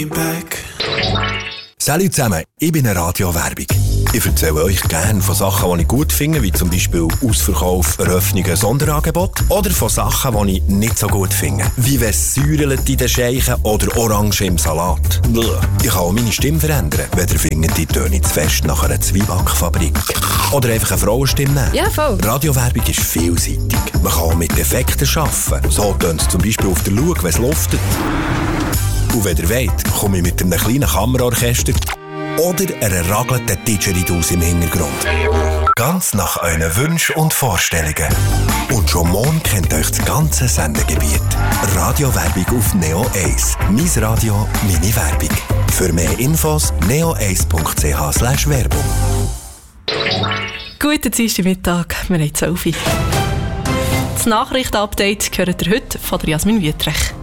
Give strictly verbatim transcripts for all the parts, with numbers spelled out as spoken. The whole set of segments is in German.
Salut zusammen, ich bin eine Radiowerbung. Ich erzähle euch gerne von Sachen, die ich gut finde, wie zum Beispiel Ausverkauf, Eröffnungen, Sonderangebote, oder von Sachen, die ich nicht so gut finde, wie wenn es säurelt in den Scheichen oder Orange im Salat. Ich kann auch meine Stimme verändern, wenn ihr findet, die Töne zu fest nach einer Zwiebackfabrik. Oder einfach eine Frauenstimme nehmen. Ja, voll. Radiowerbung ist vielseitig. Man kann auch mit Effekten arbeiten. So tönt es zum Beispiel auf der Schau, wenn es luftet. Und wenn ihr wollt, komme ich mit einem kleinen Kammerorchester oder einer ragelnden Didgeridoo im Hintergrund. Ganz nach euren Wünschen und Vorstellungen. Und schon morgen kennt euch das ganze Sendegebiet. Radiowerbung auf Neo eins. Mein Radio, meine Werbung. Für mehr Infos neo eins punkt c h slash werbung. Guten Dienstagmittag, wir haben zwölf Uhr. Das Nachrichtenupdate gehört ihr heute von der Jasmin Wüttrich.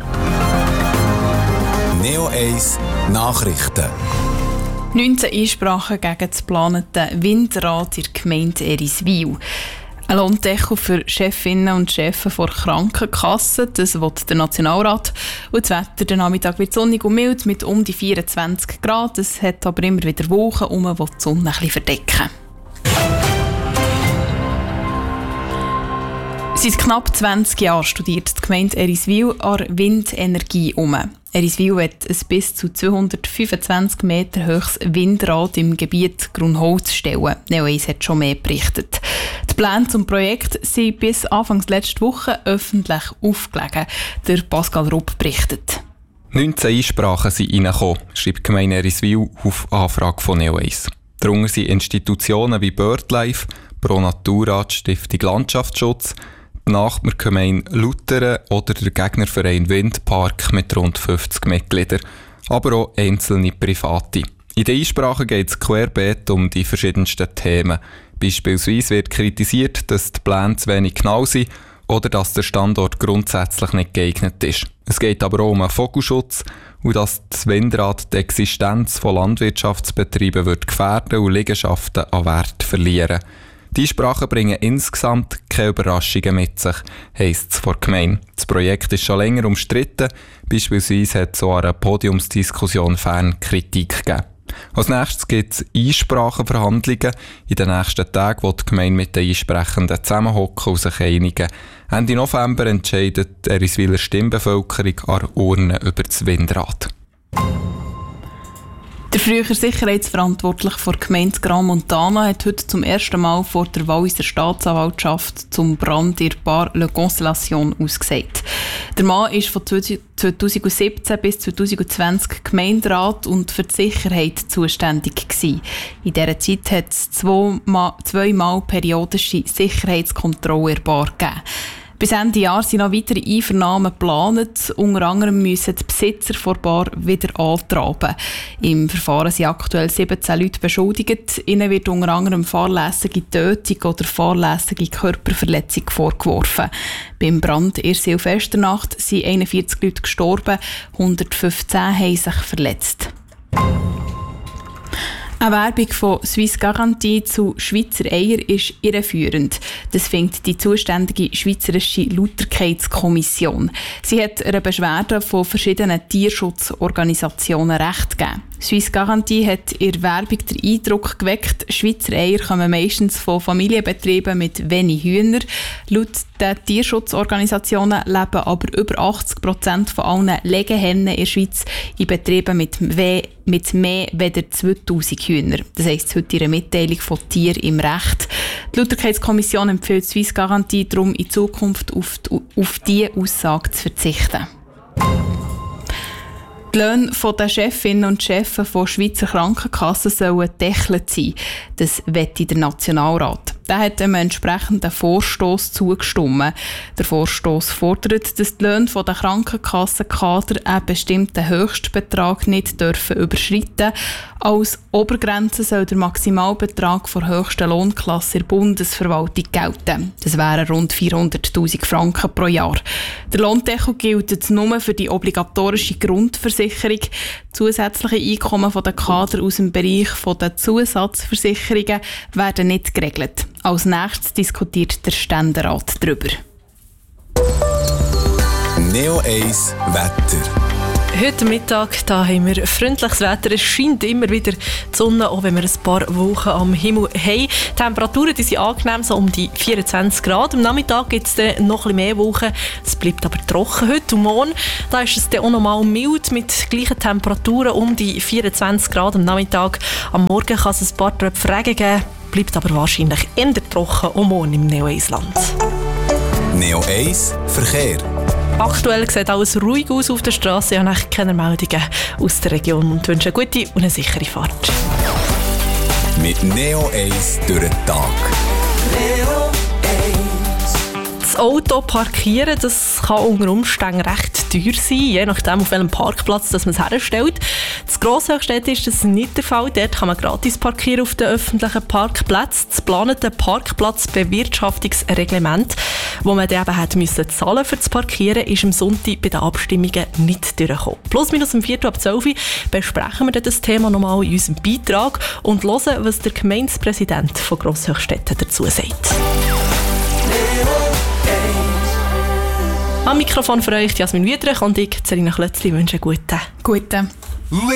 Neo eins Nachrichten. neunzehn Einsprachen gegen das geplante Windrad in der Gemeinde Eriswil. Ein Lohndeckel für Chefinnen und Chefs vor Krankenkassen, das will der Nationalrat. Und das Wetter, der Nachmittag wird sonnig und mild mit um die vierundzwanzig Grad. Es hat aber immer wieder Wolken, um die Sonne ein bisschen verdecken. Seit knapp zwanzig Jahren studiert die Gemeinde Eriswil an Windenergie um. Eriswil hat ein bis zu zweihundertfünfundzwanzig Meter hohes Windrad im Gebiet Grunholz stellen. Neo eins hat schon mehr berichtet. Die Pläne zum Projekt sind bis Anfang letzter Woche öffentlich aufgelegen. Der Pascal Rupp berichtet. neunzehn Einsprachen sind reingekommen, schreibt die Gemeinde Eriswil auf Anfrage von Neo eins. Darunter sind Institutionen wie BirdLife, Pro Natura, die Stiftung Landschaftsschutz, die Nachbargemeinde Lutheren oder der Gegnerverein Windpark mit rund fünfzig Mitgliedern, aber auch einzelne Private. In den Einsprachen geht es querbeet um die verschiedensten Themen. Beispielsweise wird kritisiert, dass die Pläne zu wenig genau sind oder dass der Standort grundsätzlich nicht geeignet ist. Es geht aber auch um einen Vogelschutz und dass das Windrad die Existenz von Landwirtschaftsbetrieben wird gefährden und Liegenschaften an Wert verlieren. Die Einsprachen bringen insgesamt keine Überraschungen mit sich, heisst es vor der Gemeinde. Das Projekt ist schon länger umstritten, beispielsweise hat es so einer Podiumsdiskussion fern Kritik gegeben. Als nächstes gibt es Einsprachenverhandlungen. In den nächsten Tagen wird die Gemeinde mit den Einsprechenden zusammenhocken und sich einigen. Ende November entscheidet die Eriswiler Stimmbevölkerung an der Urne über das Windrad. Der frühere Sicherheitsverantwortliche der Gemeinde Gran Montana hat heute zum ersten Mal vor der Walliser Staatsanwaltschaft zum Brand in Bar Le Constellation ausgesagt. Der Mann war von zweitausendsiebzehn bis zweitausendzwanzig Gemeinderat und für die Sicherheit zuständig gewesen. In dieser Zeit hat es zweimal, zweimal periodische Sicherheitskontrollen in der Bar gegeben. Bis Ende Jahr sind noch weitere Einvernahmen geplant. Unter anderem müssen die Besitzer der Bar wieder antraben. Im Verfahren sind aktuell siebzehn Leute beschuldigt. Ihnen wird unter anderem fahrlässige Tötung oder fahrlässige Körperverletzung vorgeworfen. Beim Brand in der Silvesternacht sind einundvierzig Leute gestorben, hundertfünfzehn haben sich verletzt. Eine Werbung von Swiss Garantie zu Schweizer Eier ist irreführend. Das findet die zuständige Schweizerische Lauterkeitskommission. Sie hat einer Beschwerde von verschiedenen Tierschutzorganisationen Recht gegeben. Swiss Garantie hat in der Werbung den Eindruck geweckt, Schweizer Eier kommen meistens von Familienbetrieben mit wenig Hühnern. Laut den Tierschutzorganisationen leben aber über achtzig Prozent von allen Legehennen in der Schweiz in Betrieben mit, mit mehr als zweitausend Hühnern. Das heisst heute in einer Mitteilung von Tier im Recht. Die Lauterkeitskommission empfiehlt Swiss Garantie darum, in Zukunft auf die, auf diese Aussage zu verzichten. Die Löhne der Chefinnen und Chefs von Schweizer Krankenkassen sollen gedeckelt sein. Das wette der Nationalrat. Der hat einem entsprechenden Vorstoss zugestimmt. Der Vorstoss fordert, dass die Löhne der Krankenkassenkader einen bestimmten Höchstbetrag nicht dürfen überschreiten. Als Obergrenze soll der Maximalbetrag der höchsten Lohnklasse in der Bundesverwaltung gelten. Das wären rund vierhunderttausend Franken pro Jahr. Der Lohndeckel gilt nur für die obligatorische Grundversicherung. Zusätzliche Einkommen der Kader aus dem Bereich der Zusatzversicherungen werden nicht geregelt. Als nächstes diskutiert der Ständerat darüber. Neo eins Wetter. Heute Mittag da haben wir freundliches Wetter. Es scheint immer wieder die Sonne, auch wenn wir ein paar Wolken am Himmel haben. Die Temperaturen die sind angenehm, so um die vierundzwanzig Grad. Am Nachmittag gibt es dann noch ein bisschen mehr Wolken. Es bleibt aber trocken heute und morgen. Da ist es dann auch noch mal mild mit gleichen Temperaturen um die vierundzwanzig Grad am Nachmittag. Am Morgen kann es ein paar Tröpfchen Regen geben, bleibt aber wahrscheinlich eher trocken und morgen im Neo eins Land. Neo eins Verkehr. Aktuell sieht alles ruhig aus auf der Straße. Ich habe keine Meldungen aus der Region und wünsche eine gute und eine sichere Fahrt. Mit Neo eins durch den Tag. Neo Das Auto parkieren, das kann unter Umständen recht teuer sein, je nachdem auf welchem Parkplatz das man es herstellt. Das Grosshöchstädte ist das nicht der Fall. Dort kann man gratis parkieren auf den öffentlichen Parkplätzen. Das geplante Parkplatzbewirtschaftungsreglement, wo man dann eben hat müssen zahlen für das Parkieren, ist am Sonntag bei den Abstimmungen nicht durchgekommen. Plus minus um vier ab zwölf besprechen wir dann das Thema nochmal in unserem Beitrag und hören, was der Gemeindepräsident von Grosshöchstädte dazu sagt. Am Mikrofon für euch Jasmin Wiedrich und ich, Serena Klötzli, wünsche einen guten. Guten.